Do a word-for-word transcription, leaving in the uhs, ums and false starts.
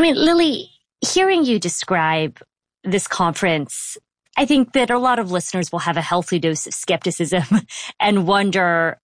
I mean, Lily, hearing you describe this conference, I think that a lot of listeners will have a healthy dose of skepticism and wonder,